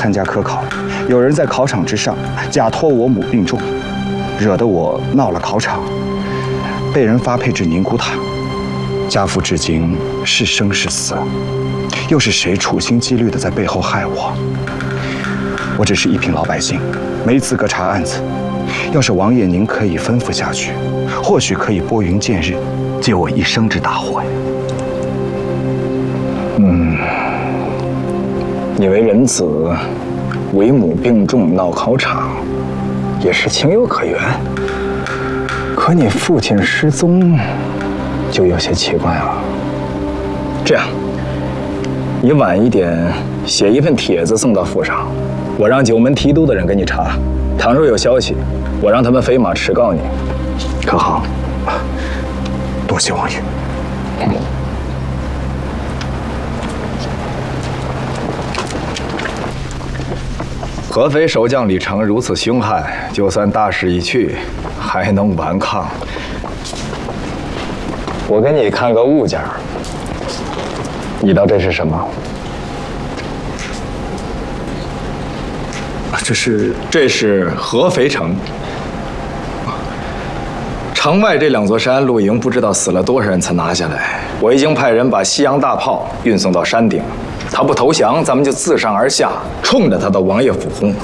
参加科考，有人在考场之上假托我母病重，惹得我闹了考场，被人发配至宁古塔。家父至今是生是死，又是谁处心积虑地在背后害我？我只是一贫老百姓，没资格查案子。要是王爷您可以吩咐下去，或许可以拨云见日，解我一生之大祸呀。 你为人子，为母病重闹考场，也是情有可原。可你父亲失踪，就有些奇怪了。这样，你晚一点写一份帖子送到府上，我让九门提督的人给你查。倘若有消息，我让他们飞马持告你，可好？ 多谢王爷。 合肥守将李成如此凶悍，就算大势已去，还能顽抗？我给你看个物件，你知道这是什么？这是合肥城。城外这2座山露营，不知道死了多少人才拿下来。我已经派人把西洋大炮运送到山顶，他不投降，咱们就自上而下，冲着他的王爷府轰。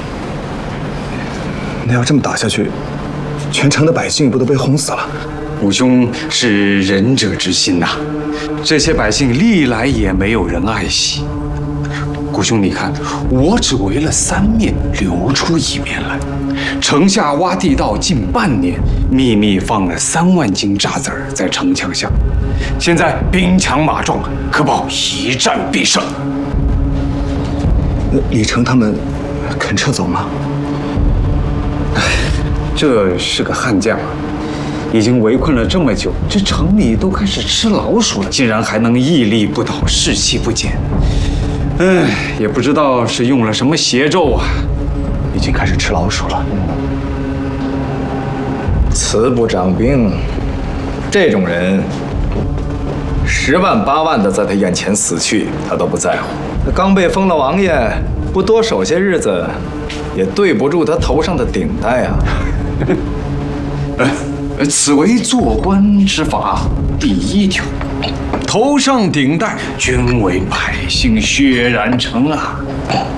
那要这么打下去，全城的百姓不都被轰死了？ 武兄是仁者之心呐，这些百姓历来也没有人爱惜。谷兄，你看，我只围了3面，留出1面来。城下挖地道近半年，秘密放了3万斤渣子儿在城墙下。现在兵强马壮，可保一战必胜。 李成他们肯撤走吗？ 这是个悍将，已经围困了这么久，这城里都开始吃老鼠了，竟然还能屹立不倒，士气不减。也不知道是用了什么邪咒啊， 已经开始吃老鼠了。 慈不掌兵，这种人10万8万的在他眼前死去，他都不在乎。他刚被封了王爷，不多守些日子，也对不住他头上的顶戴啊。 此为做官之法第1条，头上顶戴，均为百姓血染成啊。